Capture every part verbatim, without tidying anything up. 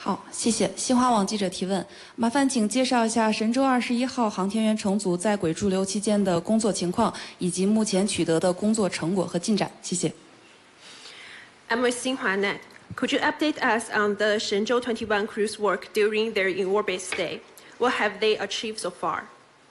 好，谢谢。新华网记者提问，麻烦请介绍一下神舟二十一号航天员乘组在轨驻留期间的工作情况，以及目前取得的工作成果和进展。谢谢。 I'm with Xinhua Net. Could you update us on the Shenzhou twenty-one crew's work during their in-orbit stay? What have they achieved so far?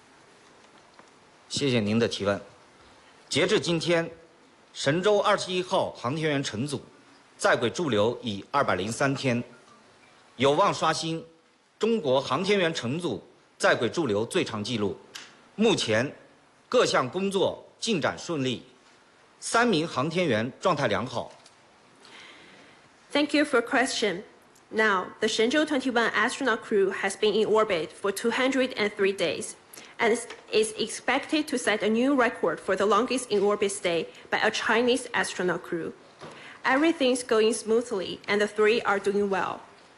谢谢您的提问。截至今天，神舟二十一号航天员乘组在轨驻留已二百零三天，有望刷新中国航天员乘组在轨驻留最长纪录。目前，各项工作进展顺利，三名航天员状态良好。 Thank you for question. Now, the Shenzhou twenty-one astronaut crew has been in orbit for two hundred three days and is expected to set a new record for the longest in-orbit stay by a Chinese astronaut crew. Everything's going smoothly and the three are doing well.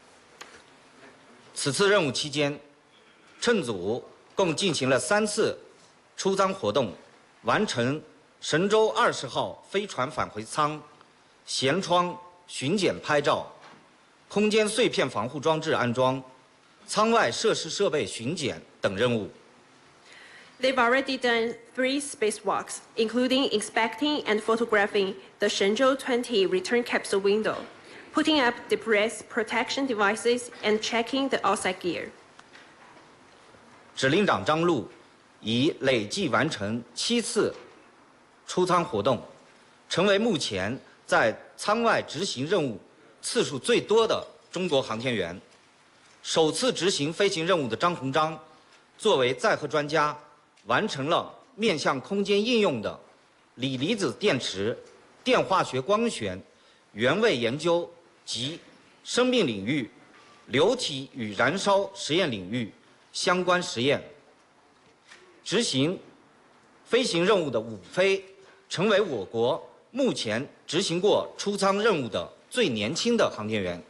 此次任务期间，乘组共进行了三次出舱活动，完成神舟二十号飞船返回舱、舷窗巡检拍照、空间碎片防护装置安装、舱外设施设备巡检等任务。 They've already done three spacewalks, including inspecting and photographing the Shenzhou twenty return capsule window, putting up debris protection devices, and checking the outside gear. 指令长张陆已累计完成七次出舱活动，成为目前在舱外执行任务次数最多的中国航天员。首次执行飞行任务的张鸿章，作为载荷专家，完成了面向空间应用的锂离子电池、电化学光学、原位研究及生命领域、流体与燃烧实验领域相关实验。执行飞行任务的伍飞，成为我国目前执行过出舱任务的最年轻的航天员。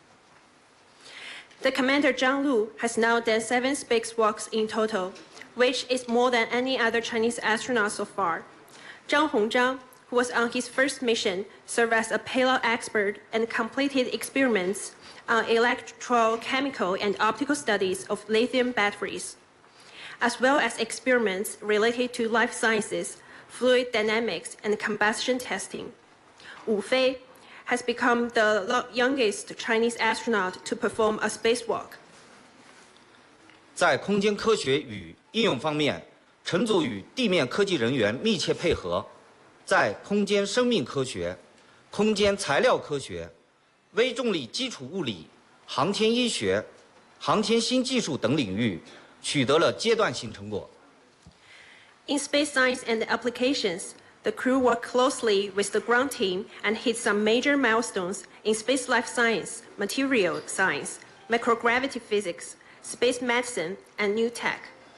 The commander Zhang Lu has now done seven spacewalks in total, which is more than any other Chinese astronaut so far. Zhang Hongzhang, who was on his first mission, served as a payload expert and completed experiments on electrochemical and optical studies of lithium batteries, as well as experiments related to life sciences, fluid dynamics, and combustion testing. Wu Fei has become the youngest Chinese astronaut to perform a spacewalk. 在空间科学与应用方面，乘组与地面科技人员密切配合，在空间生命科学、空间材料科学、微重力基础物理、航天医学、航天新技术等领域取得了阶段性成果。 In space science and applications, the crew worked closely with the ground team and hit some major milestones in space life science, material science, microgravity physics, space medicine, and new tech.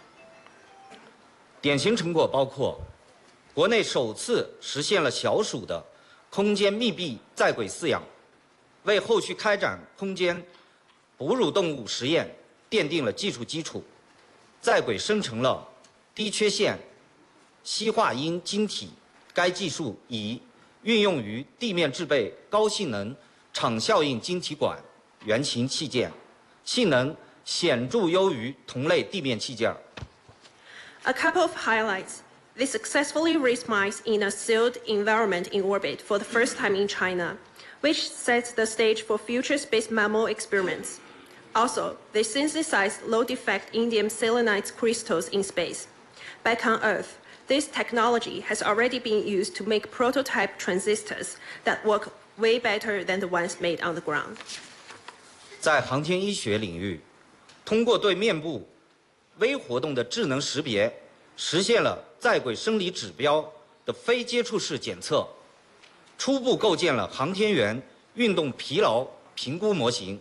典型成果包括：国内首次实现了小鼠的空间密闭在轨饲养，为后续开展空间哺乳动物实验奠定了技术基础；在轨生成了低缺陷硒化铟晶体，该技术已运用于地面制备高性能场效应晶体管原型器件，性能显著优于同类地面器件。 A couple of highlights. They successfully raised mice in a sealed environment in orbit for the first time in China, which sets the stage for future space mammal experiments. Also, they synthesized low-defect indium selenide crystals in space. Back on Earth, this technology has already been used to make prototype transistors that work way better than the ones made on the ground. 在航天医学领域，通过对面部微活动的智能识别，实现了在轨生理指标的非接触式检测，初步构建了航天员运动疲劳评估模型。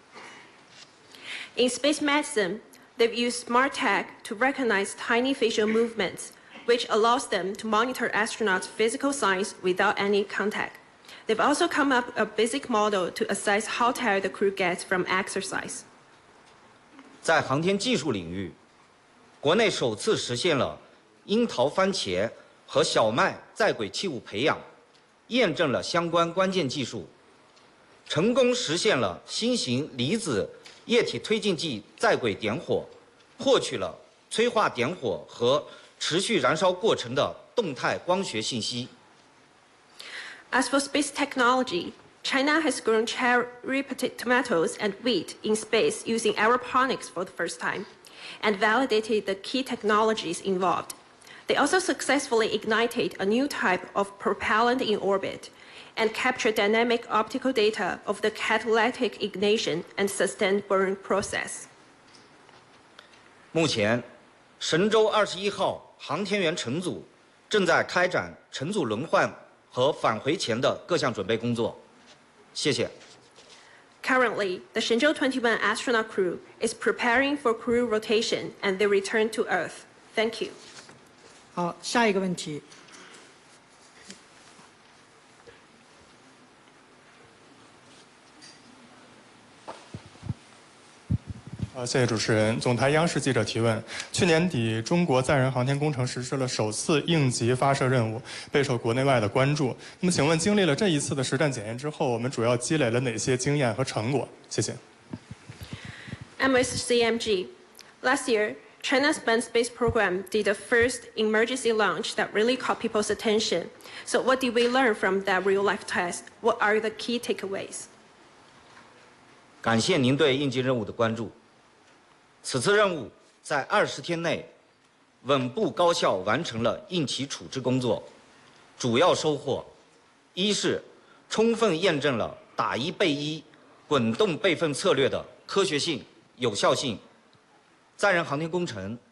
In space medicine, they've used smart tech to recognize tiny facial movements, which allows them to monitor astronauts' physical signs without any contact. They've also come up with a basic model to assess how tired the crew gets from exercise. 在航天技术领域，国内首次实现了樱桃番茄和小麦在轨器物培养，验证了相关关键技术。 成功实现了新型离子液体推进剂在轨点火，获取了催化点火和持续燃烧过程的动态光学信息。 As for space technology, China has grown cherry tomatoes and wheat in space using aeroponics for the first time, and validated the key technologies involved. They also successfully ignited a new type of propellant in orbit, and captured dynamic optical data of the catalytic ignition and sustained burn process. 目前，神舟二十一号航天员乘组正在开展乘组轮换和返回前的各项准备工作。谢谢。 Currently, the Shenzhou twenty-one astronaut crew is preparing for crew rotation and their return to Earth. Thank you. 好，下一个问题。 呃，谢谢主持人。总台央视记者提问：去年底，中国载人航天工程实施了首次应急发射任务，备受国内外的关注。那么，请问，经历了这一次的实战检验之后，我们主要积累了哪些经验和成果？谢谢。 M S C M G. Last year, China's manned space program did the first emergency launch that really caught people's attention. So, what did we learn from that real-life test? What are the key takeaways? 感谢您对应急任务的关注。此次任务在二十天内稳步高效完成了应急处置工作，主要收获：一是充分验证了打一备一、滚动备份策略的科学性、有效性。载人航天工程